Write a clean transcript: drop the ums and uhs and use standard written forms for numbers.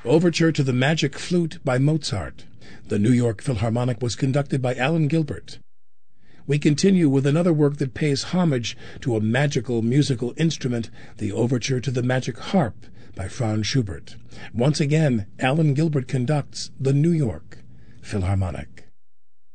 Overture to the Magic Flute by Mozart. The New York Philharmonic was conducted by Alan Gilbert. We continue with another work that pays homage to a magical musical instrument, the Overture to the Magic Harp by Franz Schubert. Once again, Alan Gilbert conducts the New York Philharmonic.